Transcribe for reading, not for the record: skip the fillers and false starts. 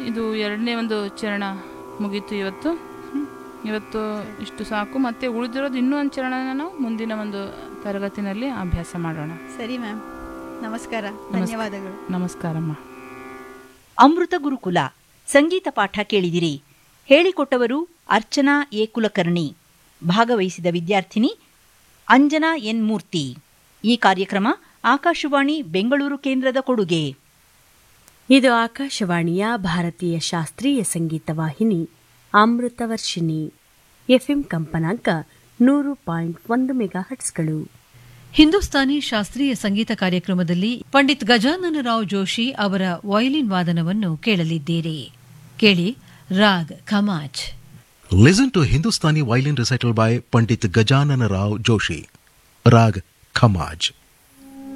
ಇದು ಎರಡನೇ ಒಂದು ಚರಣ ಮುಗೀತು ಇವತ್ತು. ಇವತ್ತು ಇಷ್ಟು ಸಾಕು. ಮತ್ತೆ ಉಳಿದಿರೋದು ಇನ್ನೂ ಒಂದು ಚರಣನ ನಾವು ಮುಂದಿನ ಒಂದು ತರಗತಿನಲ್ಲಿ ಅಭ್ಯಾಸ ಮಾಡೋಣ. ಸರಿ ಮ್ಯಾಮ್, ನಮಸ್ಕಾರ, ಧನ್ಯವಾದಗಳು. ನಮಸ್ಕಾರಮ್ಮ. ಅಮೃತ ಗುರುಕುಲ ಸಂಗೀತ ಪಾಠ ಕೇಳಿದಿರಿ. ಹೇಳಿಕೊಟ್ಟವರು ಅರ್ಚನಾ ಎ ಕುಲಕರ್ಣಿ. ಭಾಗವಹಿಸಿದ ವಿದ್ಯಾರ್ಥಿನಿ ಅಂಜನಾ ಎನ್ ಮೂರ್ತಿ. ಈ ಕಾರ್ಯಕ್ರಮ ಆಕಾಶವಾಣಿ ಬೆಂಗಳೂರು ಕೇಂದ್ರದ ಕೊಡುಗೆ. ಇದು ಆಕಾಶವಾಣಿಯ ಭಾರತೀಯ ಶಾಸ್ತ್ರೀಯ ಸಂಗೀತ ವಾಹಿನಿ ಅಮೃತವರ್ಷಿಣಿ. ಎಫ್ಎಂ ಕಂಪನಾಂಕ 100.1 ಮೆಗಾಹರ್ಟ್ಸ್ಗಳು. ಹಿಂದೂಸ್ತಾನಿ ಶಾಸ್ತ್ರೀಯ ಸಂಗೀತ ಕಾರ್ಯಕ್ರಮದಲ್ಲಿ ಪಂಡಿತ್ ಗಜಾನನ ರಾವ್ ಜೋಶಿ ಅವರ ವಯಲಿನ್ ವಾದನವನ್ನು ಕೇಳಲಿದ್ದೀರಿ. ಕೇಳಿ raag Khamaj. Listen to Hindustani violin recital by Pandit Gajanana Rao Joshi. Rag Khamaj.